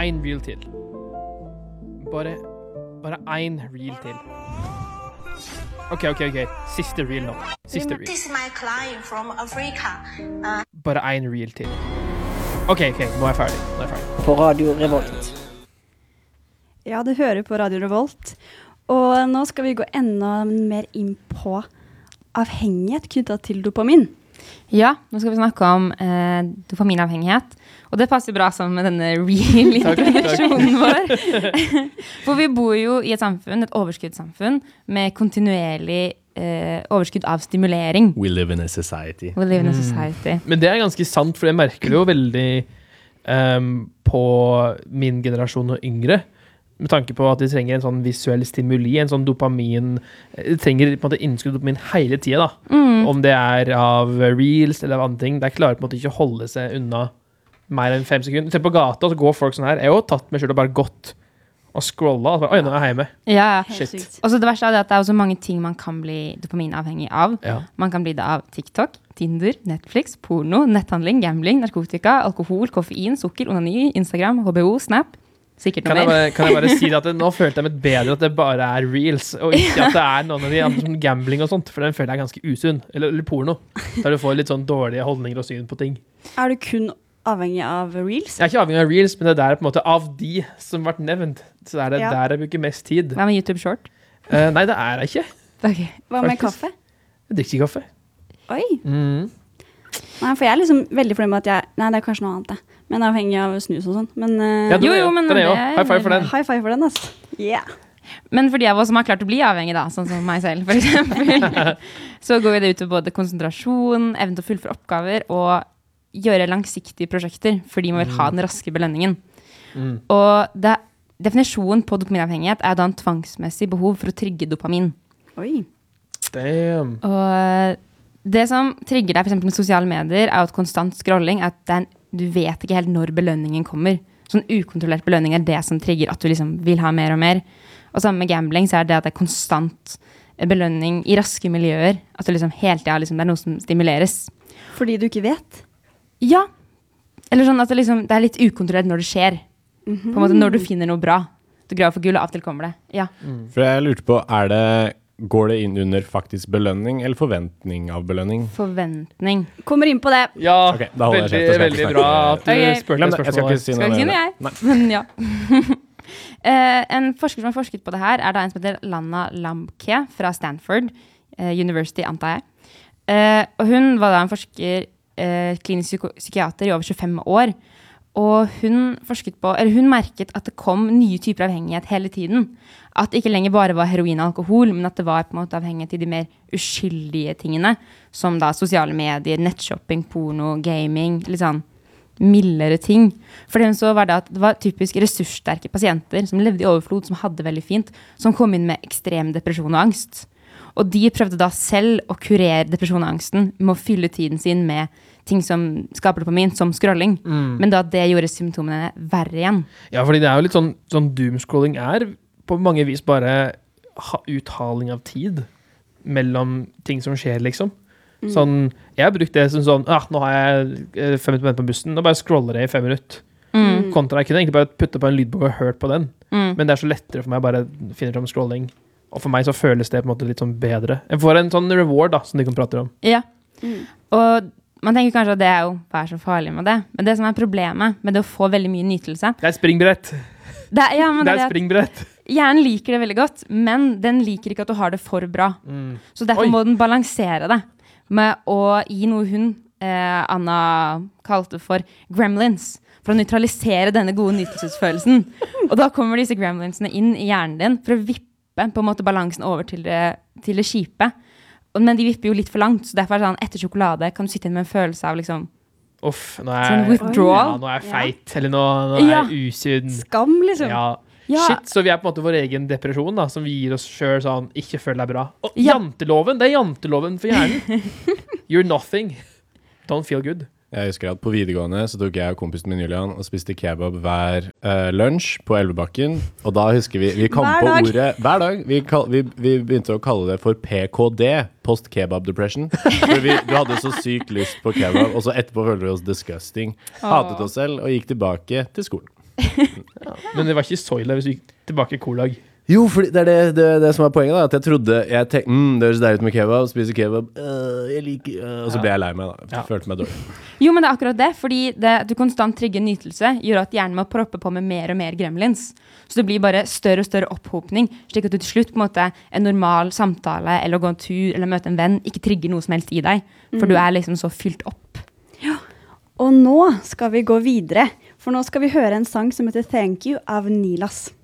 en reel til. Bare en reel til. Ok. Siste reel nå. Siste reel. This is my client from Africa. Bare en reel til. Ok, nå er jeg ferdig. På Radio Revolt. Ja, du hører på Radio Revolt. Og nå skal vi gå enda mer inn på avhengighet knyttet til dopamin. Ja, nå skal vi snakke om dopaminavhengighet. Og det passer bra sammen med denne real-introduksjonen vår. For vi bor jo i et overskuddssamfunn, med kontinuerlig overskudd av stimulering. We live in a society. Men det er ganske sant, for jeg merker det jo veldig på min generasjon og yngre. Med tanke på at de trenger en sånn visuell stimuli, en sånn dopamin. De trenger på en måte innskudd dopamin hele tiden da. Om det er av reels eller av andre ting. De klarer på en måte ikke å holde seg unna mer enn 5 sekunder. Til på gata, så går folk sånn her. Jeg har jo tatt meg selv og bare gått og scrollet. Oi, nå er jeg hjemme. Ja, shit. Og så det verste er at det er så mange ting man kan bli dopaminavhengig av. Ja. Man kan bli det av TikTok, Tinder, Netflix, porno, netthandling, gambling, narkotika, alkohol, koffein, sukker, onani, Instagram, HBO, Snap. Sikkert noe mer. Kan jeg bare si at nå følte jeg meg bedre at det bare er reels, og ikke at det er noen av de andre som gambling og sånt, for den føler jeg er ganske usunn. Eller porno, der du får litt sånn dårlige holdninger og syn på ting. Er du kun avhengig av reels? Jeg er ikke avhengig av reels, men det der er på en måte av de som ble nevnt. Så det er det der jeg bruker mest tid. Hva med YouTube Short? Nei, det er jeg ikke. Okay. Hva med kaffe? Jeg drikker ikke kaffe. Oi. Nei, for jeg er liksom veldig fornøyd med at nei, det er kanskje noe annet det. Men avhengig av snus og sånn. Men, ja, men den er jo. High five for den. High five for den, altså. Yeah. Men for de av oss som har klart å bli avhengig da, sånn som meg selv, for eksempel, så går det ut til både konsentrasjon, evne til å fullføre oppgaver, og gjøre langsiktige prosjekter, fordi man vil ha den raske belønningen. Og definisjonen på dopaminavhengighet er da en tvangsmessig behov for å trigge dopamin. Oi. Damn. Og det som trigger deg, for eksempel med sosiale medier, er at konstant scrolling, at du vet ikke helt når belønningen kommer. Sånn ukontrollert belønning er det som trigger at du liksom vil ha mer og mer. Og sammen med gambling så er det at det er konstant belønning i raske miljøer. At det liksom hele tiden liksom, det er noe som stimuleres. Fordi du ikke vet? Ja. Eller sånn at det er litt ukontrollert når det skjer. På en måte når du finner noe bra. Du graver for gull, og av og til kommer det. Ja. For jeg lurte på, går det inn under faktisk belønning eller forventning av belønning? Forventning. Kommer inn på det. Ja, okay, veldig bra at du spør det spørsmålet. Jeg skal ikke si noe jeg. Men ja. En forsker som har forsket på det her er da en som heter Lana Lamke fra Stanford University, antar jeg. Og hun var da en forsker, klinisk psykiater i over 25 år. Og hun merket at det kom nye typer avhengighet hele tiden. At det ikke lenger bare var heroin og alkohol, men at det var på en måte avhengighet til de mer uskyldige tingene, som da sosiale medier, nettshopping, porno, gaming, litt sånn mildere ting. For dem så var det at det var typisk ressurssterke pasienter som levde i overflod, som hadde veldig fint, som kom inn med ekstrem depresjon og angst. Og de prøvde da selv å kurere depresjon og angsten med å fylle tiden sin med ting som skaper dopamin, som scrolling. Men da det gjorde symptomene verre igjen. Ja, fordi det er jo litt sånn doomscrolling er på mange vis bare uthaling av tid mellom ting som skjer, liksom. Sånn, jeg har brukt det som sånn, nå har jeg 5 minutter på bussen, nå bare scroller jeg i 5 minutter. Kontra jeg kunne egentlig bare putte på en lydbok og hørt på den. Men det er så lettere for meg å bare finne frem scrolling. Og for meg så føles det på en måte litt sånn bedre. Jeg får en sånn reward da, som de kan prate om. Ja. Og man tenker kanskje at det er jo hva er så farlig med det. Men det som er problemet med det å få veldig mye nytelse. Det er et springbrett. Det er et springbrett. Hjernen liker det veldig godt, men den liker ikke at du har det for bra. Så derfor må den balansere det med å gi noe hun, Anna, kalte for gremlins. For å neutralisere denne gode nytelsesfølelsen. Og da kommer disse gremlinsene inn i hjernen din for å vippe på en måte balansen over til det kjipe. Men de vipper jo litt for langt, så derfor er det sånn, etter sjokolade kan du sitte inn med en følelse av liksom nå er jeg feit, eller nå er jeg usunn. Skam, liksom. Ja. Shit, så vi er på en måte vår egen depresjon da, som vi gir oss selv sånn, ikke føl deg bra. Og janteloven, det er janteloven for hjernen. You're nothing. Don't feel good. Jeg husker at på videregående så tok jeg og kompisen min Julian og spiste kebab hver lunsj på Elvebakken. Og da husker vi kom på ordet hver dag. Vi begynte å kalle det for PKD, Post Kebab Depression. For vi hadde så sykt lyst på kebab, og så etterpå følte vi oss disgusting. Hatet oss selv og gikk tilbake til skolen. Men det var ikke så ille hvis du gikk tilbake kolag. Jo, for det er det som er poenget da. At jeg tenkte, det høres deilig ut med kebab, spiser kebab, jeg liker, og så ble jeg lei meg da. Jeg følte meg dårlig. Jo, men det er akkurat det, fordi du konstant trigger nytelse, gjør at hjernen må proppe på med mer og mer gremlins. Så det blir bare større og større opphopning, slik at du til slutt på en måte en normal samtale, eller å gå en tur, eller møte en venn, ikke trigger noe som helst i deg, for du er liksom så fylt opp. Ja, og nå skal vi gå videre, for nå skal vi høre en sang som heter Thank You av Nilas.